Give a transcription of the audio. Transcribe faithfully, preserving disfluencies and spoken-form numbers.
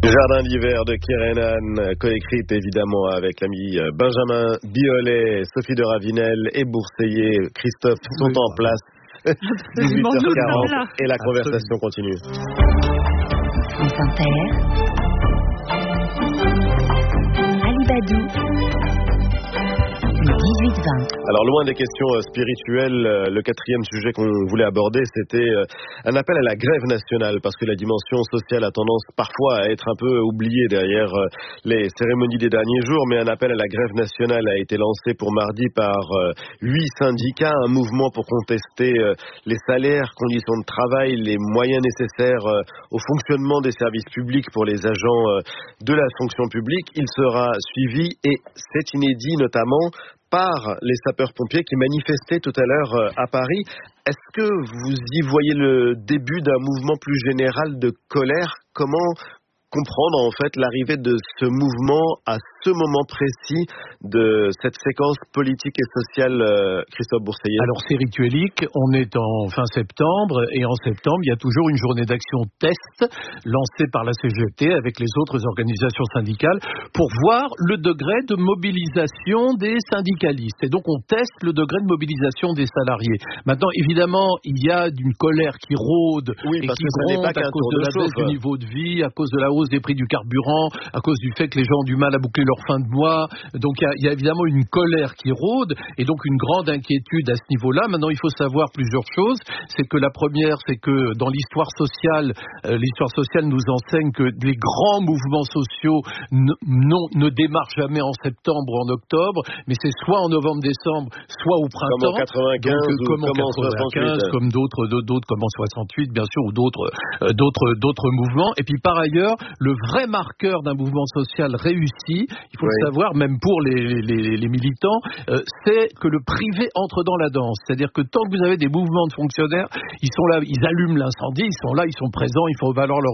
Jardin d'hiver de Kieran, coécrite évidemment avec l'ami Benjamin Biolay, Sophie de Ravenel et Bourseiller Christophe sont oui, en place. dix-huit heures quarante et la conversation continue. France Inter, Alibadou, dix-huit vingt. Alors loin des questions spirituelles, le quatrième sujet qu'on voulait aborder, c'était un appel à la grève nationale, parce que la dimension sociale a tendance parfois à être un peu oubliée derrière les cérémonies des derniers jours, mais un appel à la grève nationale a été lancé pour mardi par huit syndicats, un mouvement pour contester les salaires, conditions de travail, les moyens nécessaires au fonctionnement des services publics pour les agents de la fonction publique. Il sera suivi, et c'est inédit notamment, par les sapeurs-pompiers qui manifestaient tout à l'heure à Paris. Est-ce que vous y voyez le début d'un mouvement plus général de colère ? Comment comprendre en fait l'arrivée de ce mouvement à ce moment précis de cette séquence politique et sociale, euh, Christophe Bourseiller? Alors c'est rituelique, on est en fin septembre et en septembre il y a toujours une journée d'action test lancée par la C G T avec les autres organisations syndicales pour voir le degré de mobilisation des syndicalistes, et donc on teste le degré de mobilisation des salariés. Maintenant évidemment il y a une colère qui rôde oui, et parce qui que ça gronde n'est pas à cause de, de la baisse du niveau de vie, à cause de la hausse des prix du carburant, à cause du fait que les gens ont du mal à boucler leur fin de mois. Donc il y a, il y a évidemment une colère qui rôde et donc une grande inquiétude à ce niveau-là. Maintenant il faut savoir plusieurs choses. C'est que la première, c'est que dans l'histoire sociale, euh, l'histoire sociale nous enseigne que les grands mouvements sociaux n- non, ne démarrent jamais en septembre ou en octobre, mais c'est soit en novembre-décembre, soit au printemps. Comme en quatre-vingt-quinze, donc, ou comme en comme en quatre-vingt-quinze, soixante-huit. comme d'autres, d'autres comme en soixante-huit, bien sûr, ou d'autres, euh, d'autres, d'autres mouvements. Et puis par ailleurs, le vrai marqueur d'un mouvement social réussi, il faut oui. le savoir, même pour les, les, les militants, euh, c'est que le privé entre dans la danse. C'est-à-dire que tant que vous avez des mouvements de fonctionnaires, ils sont là, ils allument l'incendie, ils sont là, ils sont présents, il faut valoir leur